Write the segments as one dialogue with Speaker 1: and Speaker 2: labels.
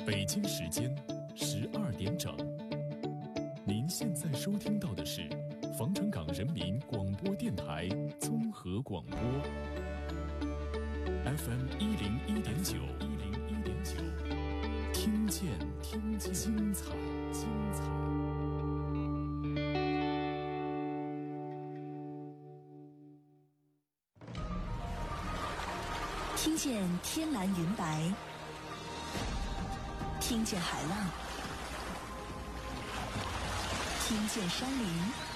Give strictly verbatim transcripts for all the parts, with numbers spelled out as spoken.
Speaker 1: 北京时间十二点整，您现在收听到的是防城港人民广播电台综合广播 F M 一零一点九，一零一点九，听见听见精彩精彩。
Speaker 2: 听见天蓝云白，听见海浪，听见山林。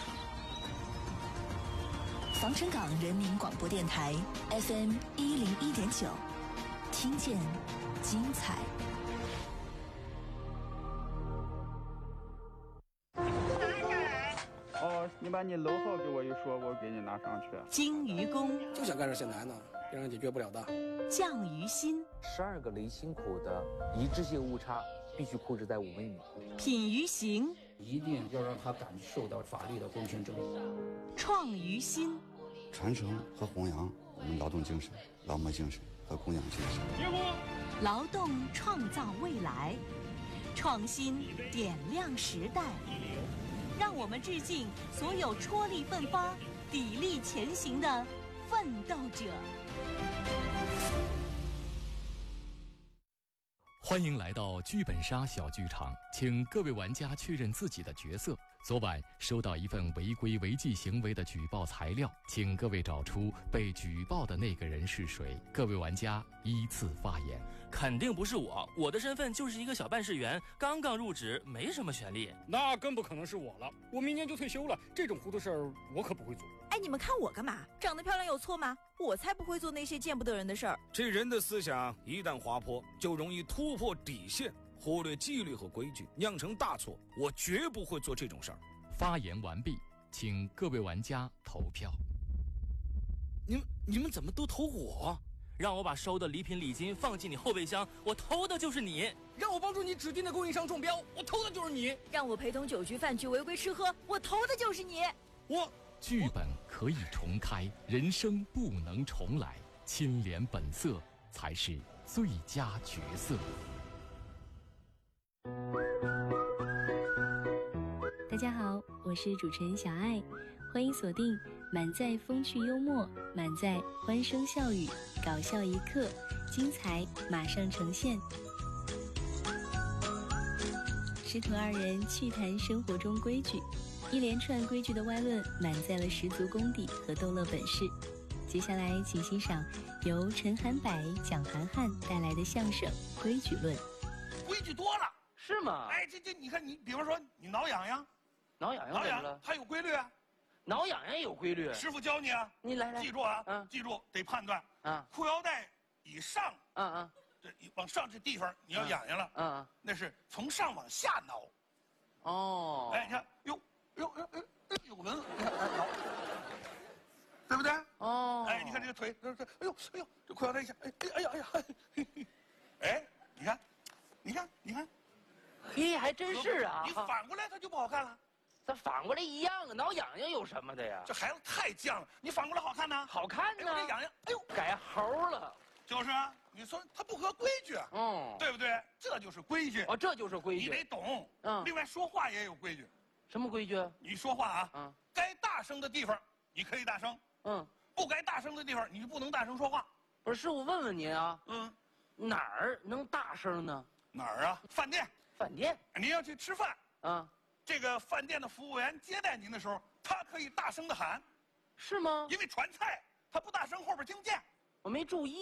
Speaker 2: 防城港人民广播电台 F M 一零一点九，听见精彩。
Speaker 3: 哦，你把你楼号给我一说，我给你拿上去。
Speaker 2: 精于工，
Speaker 4: 就想干这些难的，别人解决不了的。
Speaker 2: 匠于心，
Speaker 5: 十二个离心口的一致性误差必须控制在五微米。
Speaker 2: 品于行，
Speaker 4: 一定要让他感受到法律的公平正义。
Speaker 2: 创于心，
Speaker 6: 传承和弘扬我们劳动精神、劳模精神和供养精神。
Speaker 2: 劳动创造未来，创新点亮时代。让我们致敬所有踔厉奋发、砥砺前行的奋斗者。
Speaker 1: 欢迎来到剧本杀小剧场，请各位玩家确认自己的角色。昨晚收到一份违规违纪行为的举报材料，请各位找出被举报的那个人是谁。各位玩家依次发言。
Speaker 7: 肯定不是我，我的身份就是一个小办事员，刚刚入职，没什么权利。
Speaker 4: 那更不可能是我了，我明年就退休了，这种糊涂事儿我可不会做。
Speaker 8: 哎，你们看我干嘛？长得漂亮有错吗？我才不会做那些见不得人的事儿。
Speaker 9: 这人的思想一旦滑坡，就容易突破底线，忽略纪律和规矩，酿成大错。我绝不会做这种事儿。
Speaker 1: 发言完毕，请各位玩家投票。
Speaker 7: 你们你们怎么都投我？让我把收的礼品礼金放进你后备箱，我投的就是你；
Speaker 4: 让我帮助你指定的供应商中标，我投的就是你；
Speaker 8: 让我陪同酒局饭局违规吃喝，我投的就是你。
Speaker 4: 我
Speaker 1: 剧本可以重开，人生不能重来，清廉本色才是最佳角色。
Speaker 10: 大家好，我是主持人小爱，欢迎锁定满载风趣幽默，满载欢声笑语，搞笑一刻，精彩马上呈现。师徒二人趣谈生活中规矩，一连串规矩的歪论满载了十足功底和逗乐本事。接下来请欣赏由陈涵柏、蒋涵涵带来的相声《规矩论》。
Speaker 11: 规矩多了
Speaker 7: 是吗？
Speaker 11: 哎，这这你看你，比方说你挠痒痒，
Speaker 7: 挠痒痒怎么了？
Speaker 11: 它有规律啊。
Speaker 7: 挠痒痒有规律，
Speaker 11: 师傅教你啊。
Speaker 7: 你来来，
Speaker 11: 记住啊，
Speaker 7: 嗯，
Speaker 11: 记住得判断
Speaker 7: 啊。
Speaker 11: 裤腰带以上，
Speaker 7: 嗯嗯，
Speaker 11: 这往上这地方你要痒痒了，
Speaker 7: 嗯嗯，
Speaker 11: 那是从上往下挠。
Speaker 7: 哦，
Speaker 11: 哎，你看，哟哟哟哟，有纹，你看挠，对不对？
Speaker 7: 哦，
Speaker 11: 哎，你看这个腿，这这，哎呦哎呦，这裤腰带一下，哎哎哎呀哎呀，哎，你看，你看你看，
Speaker 7: 嘿，还真是啊。
Speaker 11: 你反过来它就不好看了。
Speaker 7: 咱反过来一样啊，挠痒痒有什么的呀？
Speaker 11: 这孩子太犟了，你反过来好看呢？
Speaker 7: 好看呢。
Speaker 11: 哎呦，这痒痒，哎呦，
Speaker 7: 改猴了。
Speaker 11: 就是啊，你说他不合规矩，
Speaker 7: 嗯，
Speaker 11: 对不对？这就是规矩。
Speaker 7: 哦，这就是规矩，
Speaker 11: 你得懂。
Speaker 7: 嗯，
Speaker 11: 另外说话也有规矩。
Speaker 7: 什么规矩？
Speaker 11: 你说话啊，
Speaker 7: 嗯，
Speaker 11: 该大声的地方你可以大声，
Speaker 7: 嗯，
Speaker 11: 不该大声的地方你就不能大声说话。
Speaker 7: 不是，师傅问问您啊，
Speaker 11: 嗯，
Speaker 7: 哪儿能大声呢？
Speaker 11: 哪儿啊？饭店。
Speaker 7: 饭店。
Speaker 11: 您要去吃饭，
Speaker 7: 啊。
Speaker 11: 这个饭店的服务员接待您的时候，他可以大声的喊，
Speaker 7: 是吗？
Speaker 11: 因为传菜他不大声，后边听不见。
Speaker 7: 我没注意。